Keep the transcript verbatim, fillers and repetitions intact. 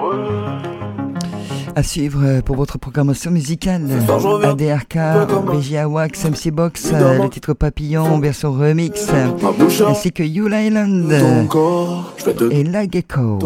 À suivre pour votre programmation musicale, A D R K, B J A Wax, M C Box, le titre Papillon, version remix, ainsi que Yule Island et La Gecko.